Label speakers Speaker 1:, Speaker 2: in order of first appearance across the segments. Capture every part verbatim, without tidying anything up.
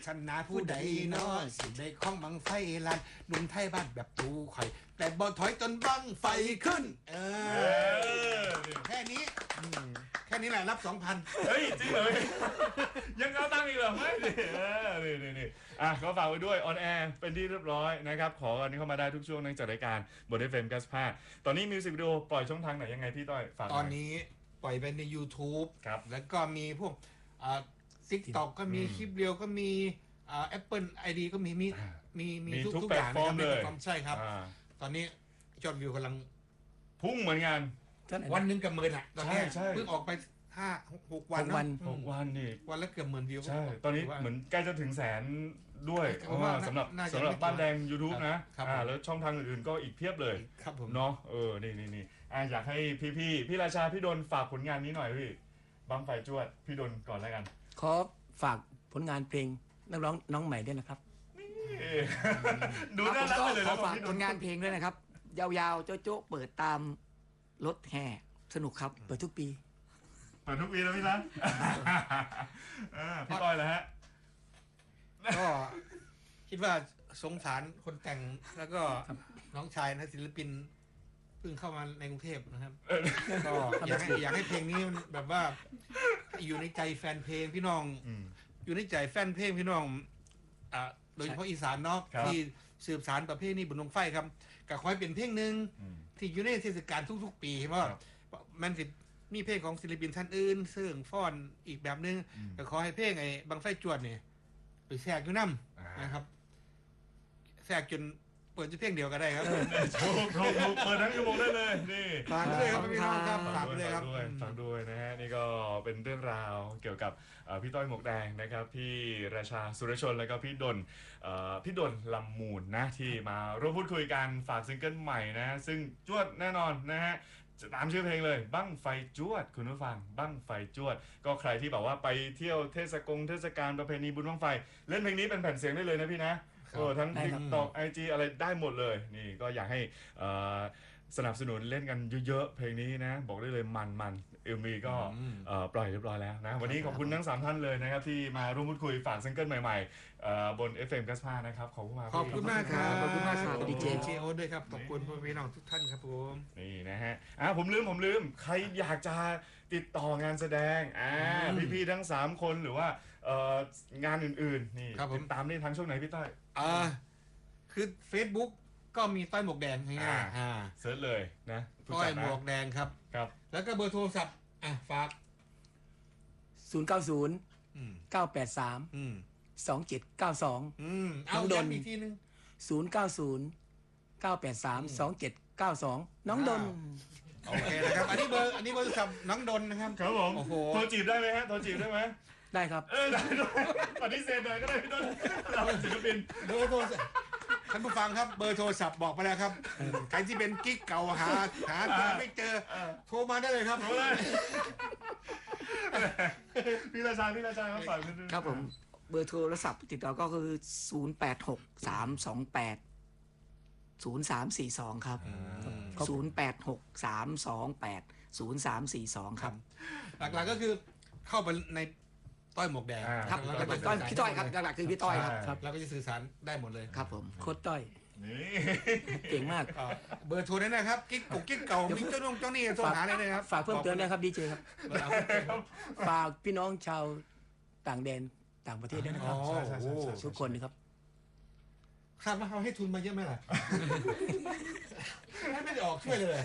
Speaker 1: ฉันนาผู้ใดเนาะสิได้ข้องบังไฟลันหนุ่มไทยบ้านแบบตูข่อยแต่บ่ถอยจนบังไฟขึ้นเออแค่นี้แค่นี้แหละรับสองพัน
Speaker 2: เฮ้ยจริงเหรอยังเอาตั้งอีกเหรอไม่ดิเออนี่นี่นี่อ่ะก็ฝากไว้ด้วยออนแอร์เป็นที่เรียบร้อยนะครับขออันนี้เข้ามาได้ทุกช่วงในจัดรายการบน เอฟ เอ็ม เก้าสิบห้าตอนนี้มิวสิกวิดีโอปล่อยช่องทางไหนยังไงพี่ต้อยฝากต
Speaker 1: อนนี้ปล่อยไปใน YouTube
Speaker 2: ครับ
Speaker 1: แล้วก็มีพวกอ่า TikTok ก็มีคลิปเรียวก็มีอ่า Apple ไอ ดี ก็มีมีมีมีทุกทุกอย่างนะครับเลยใช่ครับตอนนี้ยอดวิวกำลัง
Speaker 2: พุ่งเหมือนกัน
Speaker 1: วันหนึ่งกับหมื่นอ่ะตอนนี้เพิ่งออกไปห้าหกวัน
Speaker 3: วัน
Speaker 2: หกวันนี่
Speaker 1: วันละเกือบหมื่นวิว
Speaker 2: ใช่ตอนนี้เหมือนใกล้จะถึงแสนด้วยสำหรับสำหรับบ้านแดง YouTube นะอ่าแล้วช่องทางอื่นๆก็อีกเพียบเลย
Speaker 1: ครับผม
Speaker 2: เนาะเออนี่นี่นี่อ่าอยากให้พี่พี่พี่ราชาพี่ดนฝากผลงานนี้หน่อยพี่บังไฟจวดพี่ดนก่อนแล้วกัน
Speaker 3: ขอฝากผลงานเพลงนักร้องน้องใหม่ด้วยนะครับ
Speaker 2: ดูน่ารักเลยนะ
Speaker 3: ขอฝากผลงานเพลงด้วยนะครับยาวๆโจ๊ะๆเปิดตามรถแห่สนุกครับเปิดทุกปี
Speaker 2: เปิดทุกปีแล้วพี่นะพี่ต้อยแล้วฮะ
Speaker 1: ก็คิดว่าสงสารคนแต่งแล้วก็น้องชายนะศิลปินเพิ่งเข้ามาในกรุงเทพนะครับก็อยากให้อยากให้เพลงนี้มันแบบว่าอยู่ในใจแฟนเพลงพี่น้องอยู่ในใจแฟนเพลงพี่น้องอ่าโดยเฉพาะอีสานเนาะที่สืบสานประเพณีบุญบั้งไฟครับก็ขอให้เป็นเพลงหนึ่งที่อยู่ในเทศกาลทุกๆปีเพราะมันสิมีเพลงของศิลปินท่านอื่นซึ่งฟ้อนอีกแบบนึงก็ขอให้เพลงไอ้บังไฟจวดเนี่ยไปแทรกอยู่น้ำนะครับแทรกจนเปิดจะเพลงเดียวก็ได้ครับ
Speaker 2: ถูกถูกถูกเปิดทั้งชั่วโมงได้เลยนี่
Speaker 1: ฝากด้วยครับพี่น้องครับฝากด้วยครับ
Speaker 2: ฝากด้วยนะฮะนี่ก็เป็นเรื่องราวเกี่ยวกับพี่ต้อยหมวกแดงนะครับพี่ราชาสุรชนแล้วก็พี่ดนพี่ดนลำมูลนะที่มาร่วมพูดคุยกันฝากซิงเกิลใหม่นะซึ่งจวดแน่นอนนะฮะตามชื่อเพลงเลยบั้งไฟจวดคุณผู้ฟังบั้งไฟจวดก็ใครที่บอกว่าไปเที่ยวเทศกงเทศกาลประเพณีบุญบั้งไฟเล่นเพลงนี้เป็นแผ่นเสียงได้เลยนะพี่นะโอ้ทั้ง TikTok ไอ จี อะไรได้หมดเลยนี่ก็อยากให้สนับสนุนเล่นกันเยอะๆเพลงนี้นะบอกได้เลยมันมันเอ็มวีก็ปล่อยเรียบร้อยแล้วนะวันนี้ขอบคุณทั้งสามท่านเลยนะครับที่มาร่วมพูดคุยฝากซิงเกิลใหม่ๆบน เอฟ เอ็ม เก้าสิบห้านะครับขอบคุณมาก
Speaker 1: ขอบคุณมากครับ
Speaker 3: ขอบคุณมากครับ
Speaker 1: ดีเจเจโอด้วยครับขอบคุณพี่น้องทุกท่านครับผม
Speaker 2: นี่นะฮะอ่าผมลืมผมลืมใครอยากจะติดต่องานแสดงอ่าพี่ๆทั้งสามคนหรือว่างานอื่นๆนี่ติดตามได้ทางช่วงไหนพี่ต้อย
Speaker 1: อ่าคือ Facebookก็มีต้อยหมวกแดงง่าย
Speaker 2: อ่าเซิร์ชเลยนะ
Speaker 1: ต้อยหมวกแดงครับ
Speaker 2: ครับ
Speaker 1: แล้วก็เบอร์โทรศัพท์อ่ะฝาก
Speaker 3: ศูนย์ เก้า ศูนย์ เก้า แปด สาม สอง เจ็ด เก้า สอง
Speaker 1: อืมเอาย้ำอีกทีนึง
Speaker 3: ศูนย์ เก้า ศูนย์ เก้า แปด สาม สอง เจ็ด เก้า สองน้องดน
Speaker 1: โอเคนะครับอันนี้เบอร์อันนี้เบอร์โทรศัพท์น้องดนนะครับ
Speaker 2: ครับผมโอ้โหโทรจีบได้ไหมฮะโทรจีบได้ไหม
Speaker 3: ได้ครับ
Speaker 2: เออได้ด้วยปฏิเสธเลยก็ได้พี่ต้นเราเป็นศิลปิน
Speaker 1: เบอร์โทรศัพท์ท่านผู้ฟังครับเบอร์โทรศัพท์บอกไปแล้วครับใครที่เป็นกิ๊กเก่าหาหาไม่เจอโทรมาได้เลยครับโทรเลย
Speaker 2: พี่ราชาพี่ราชาครับฝากนิดนึง
Speaker 3: ครับผมเบอร์โทรศัพท์ติดต่อก็คือศูนย์ แปด หก สาม สอง แปด ศูนย์ สาม สี่ สองครับศูนย์ แปด หก สาม สอง แปด ศูนย์ สาม สี่ สองครับ
Speaker 1: หลักๆก็คือเข้าไปในต้อยหมวกแดง
Speaker 3: ครับต้อยพี่ต้อยครับหลักๆคือพี่ต้อยครับ
Speaker 1: แล้วก็จะสื่อสารได้หมดเลย
Speaker 3: ครับผมโคตรต้อย
Speaker 2: นี่
Speaker 3: เก่งมาก
Speaker 1: เบอร์โทรนั้นนะครับกิ๊กกุ๊กกิ๊กเก่ามีเจ้าน้องเจ้านี่โทรหาเลยนะครับ
Speaker 3: ฝากเพิ่มเติมนะครับดีเจครับฝากพี่น้องชาวต่างแดนต่างประเทศด้วยนะครับทุกคนนะครับ
Speaker 1: คาดว่าเขาให้ทุนมาเยอะไหมล่ะไม่ได้ออกช่วยเลย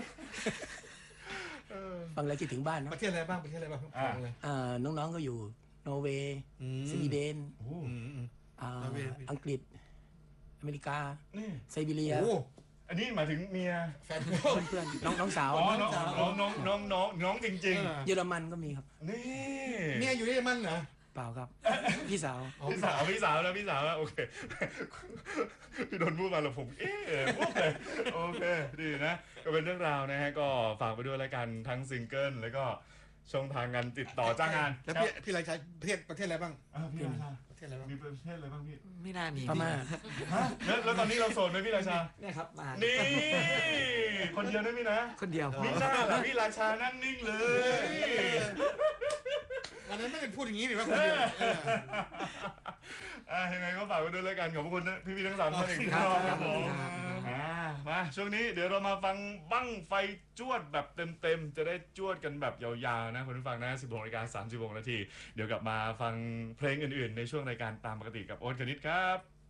Speaker 3: ฟังแล้วคิดถึงบ้านนะ
Speaker 1: ประเทศอะไรบ้างประเทศอะไรบ้าง
Speaker 3: น้องๆก็อยู่นอร์เวย์สวีเดนอังกฤษอเมริกาไซบีเรีย
Speaker 2: อันนี้หมายถึงเมีย
Speaker 1: แฟน
Speaker 3: เพื่อนน้องน้องสาว
Speaker 2: น้องน้องน้องน้องน้องน้องจริง
Speaker 3: ๆเยอรมันก็มีครับ
Speaker 2: นี่
Speaker 1: เมียอยู่เยอรมันเหรอ
Speaker 3: เปล่าครับพี่สาว
Speaker 2: พี่สาวพี่สาวแล้วพี่สาวแล้วโอเคพี่โดนพูดมาแล้วผมเอ๊ะพูดเลยโอเคดีนะก็เป็นเรื่องราวนะฮะก็ฝากไปด้วยแล้วกันทั้งซิงเกิลแล้วก็ช่องทางงานติดต่อจ้างงาน
Speaker 1: แล้วพี่พี่รายชัยประเทศประเทศอะไรบ้าง
Speaker 2: พี่ราชา
Speaker 1: ประเทศอะไรบ้าง
Speaker 2: มีประเทศอะไรบ้างพี่
Speaker 3: ไม่น่ามี
Speaker 1: พม่า
Speaker 2: ฮะแล้วตอนนี้เราโสดไหมพี่ราชา
Speaker 3: เนี่ยครับมา
Speaker 2: นี่คนเดียวนะพี่นะ
Speaker 3: คนเดียว
Speaker 2: มีหน้าเหรอพี่ราชานั่งนิ่งเลย
Speaker 1: อันนั้นไม่ได้พูดอย่างนี้หรือว่าคนเดียว
Speaker 2: อ่ะยังไงก็ฝากไว้ด้วยแล้วกันขอบคุณนะพี่ๆทั้งสามท่านอีก
Speaker 3: ครับ
Speaker 2: รอบ
Speaker 3: ค
Speaker 2: ค
Speaker 3: รั
Speaker 2: รั
Speaker 3: บบ
Speaker 2: ผม
Speaker 3: ครับ
Speaker 2: อ่ามาช่วงนี้เดี๋ยวเรามาฟังบั้งไฟจวดแบบเต็มๆจะได้จวดกันแบบยาวๆนะคุณผู้ฟังนะสิบหกนาฬิกาสามสิบหกนาทีเดี๋ยวกลับมาฟังเพลงอื่นๆในช่วงรายการตามปกติกับโอ๊ตคณิตครับ